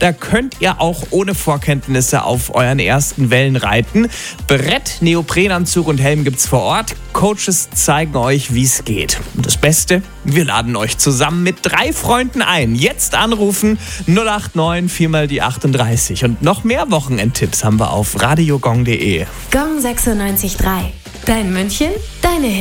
Da könnt ihr auch ohne Vorkenntnisse auf euren ersten Wellen reiten. Brett, Neoprenanzug und Helm gibt's vor Ort. Coaches zeigen euch, wie es geht. Und das Beste, wir laden euch zusammen mit 3 Freunden ein. Jetzt anrufen 089 4 mal die 38. Und noch mehr Wochenendtipps haben wir auf radiogong.de. Gong 96.3. Dein München, deine Hits.